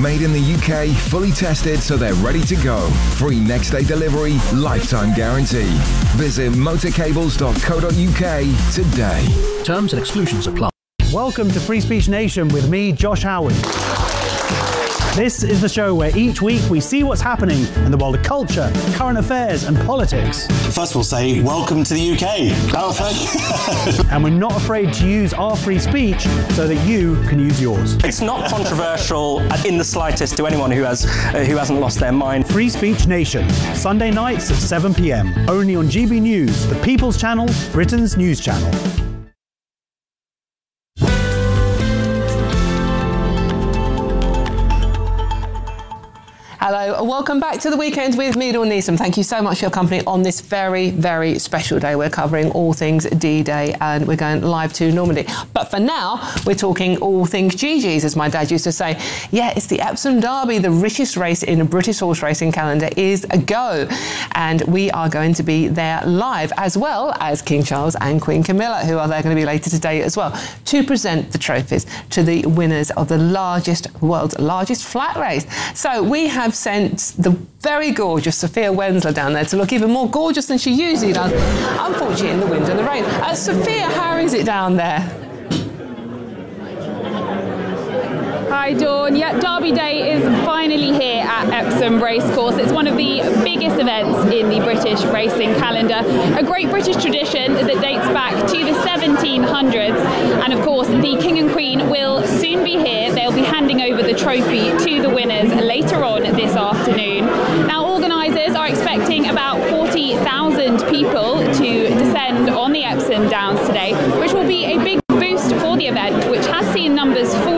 made in the UK, fully tested so they're ready to go. Free next day delivery, lifetime guarantee. Visit motorcables.co.uk today. Terms and exclusions apply. Welcome to Free Speech Nation with me, Josh Howard. This is the show where each week we see what's happening in the world of culture, current affairs and politics. First we'll say, welcome to the UK. And we're not afraid to use our free speech so that you can use yours. It's not controversial in the slightest to anyone who hasn't lost their mind. Free Speech Nation, Sunday nights at 7 p.m. Only on GB News, the People's Channel, Britain's news channel. Hello, welcome back to The Weekend with me, Dawn Neeson. Thank you so much for your company on this very, very special day. We're covering all things D-Day and we're going live to Normandy. But for now, we're talking all things GG's, as my dad used to say. Yeah, it's the Epsom Derby, the richest race in a British horse racing calendar is a go. And we are going to be there live, as well as King Charles and Queen Camilla, who are there going to be later today as well, to present the trophies to the winners of the world's largest flat race. So we have sent the very gorgeous Sophia Wensler down there to look even more gorgeous than she usually does, unfortunately in the wind and the rain. Sophia, how is it down there? Hi Dawn. Yeah, Derby Day is finally here at Epsom Racecourse. It's one of the biggest events in the British racing calendar. A great British tradition that dates back to the 1700s. And of course, the King and Queen will soon be here. They'll be handing over the trophy to the winners later on this afternoon. Now, organisers are expecting about 40,000 people to descend on the Epsom Downs today, which will be a big boost for the event, which has seen numbers fall